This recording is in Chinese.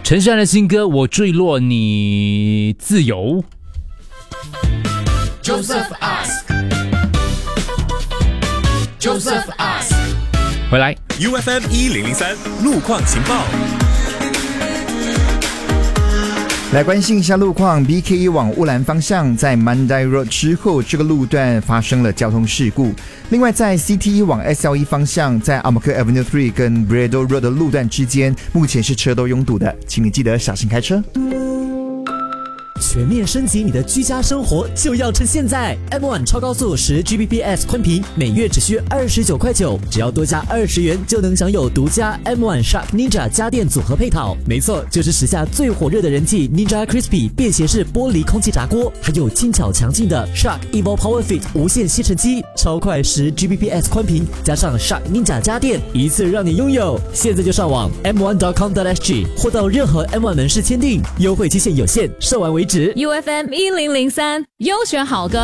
陈珊的新歌《我坠落你自由》。 Joseph ask， 回来 UFM 1003路况情报。 来关心一下路况 ，BKE 往乌兰方向在 Mandai Road 之后，这个路段发生了交通事故。另外，在 CTE 往 SLE 方向，在 Amaka Avenue 3跟 Bredo Road 的路段之间，目前是车都拥堵的，请你记得小心开车。 全面升级你的居家生活就要趁现在 M1 超高速10 Gbps 宽频每月只需29.9块，只要多加20元就能享有独家 M1 Shark Ninja 家电组合配套。没错，就是时下最火热的人气 Ninja Crispy 便携式玻璃空气炸锅，还有轻巧强劲的 Shark Evo Power Fit 无线吸尘机，超快10 Gbps 宽频加上 Shark Ninja 家电，一次让你拥有。现在就上网 m1.com.sg 或到任何 M1 门市签订，优惠期限有限，售完为止。 UFM 1003优选好歌。